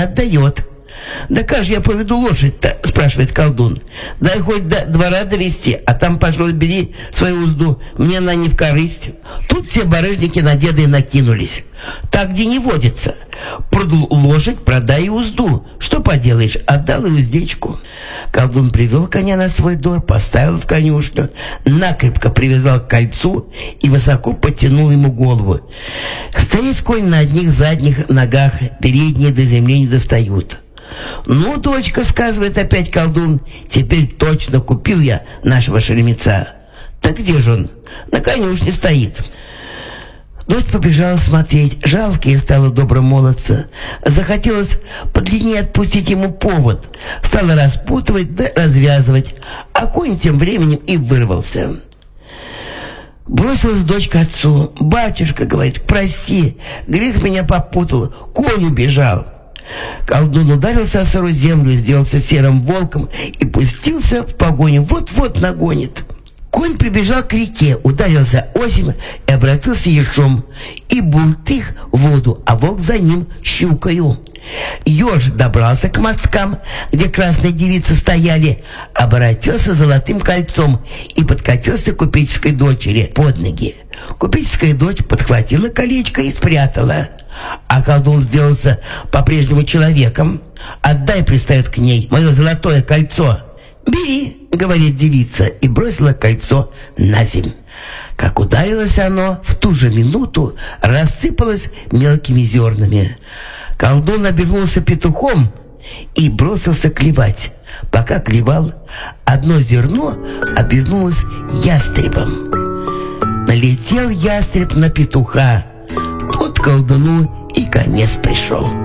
отдает. «Да как же я поведу лошадь-то?» — спрашивает колдун. «Дай хоть до двора довести, а там, пожалуй, бери свою узду, мне она не в корысть». Тут все барыжники на деда и накинулись. Так где не водится. Продал лошадь, продай и узду. Что поделаешь, отдал и уздечку. Колдун привел коня на свой двор, поставил в конюшню, накрепко привязал к кольцу и высоко подтянул ему голову. Стоит конь на одних задних ногах, передние до земли не достают. «Ну, дочка, — сказывает опять колдун, — теперь точно купил я нашего шеремеца». «Так где же он?» «На конюшне стоит». Дочь побежала смотреть. Жалко ей стало доброго молодца. Захотелось подлиннее отпустить ему повод. Стала распутывать да развязывать. А конь тем временем и вырвался. Бросилась дочь к отцу. «Батюшка, — говорит, — прости, грех меня попутал, конь убежал». Колдун ударился о сырую землю, сделался серым волком и пустился в погоню. Вот-вот нагонит. Конь прибежал к реке, ударился осень и обратился ежом. И бултых в воду, а волк за ним щукою. Еж добрался к мосткам, где красные девицы стояли, обратился золотым кольцом и подкатился к купеческой дочери под ноги. Купеческая дочь подхватила колечко и спрятала. А колдун сделался по-прежнему человеком. «Отдай, — пристает к ней, — мое золотое кольцо». «Бери, — говорит девица, и бросила кольцо на земь. Как ударилось оно, в ту же минуту рассыпалось мелкими зернами. Колдун обернулся петухом и бросился клевать. Пока клевал, одно зерно обернулось ястребом. Налетел ястреб на петуха. Тут колдуну и конец пришел.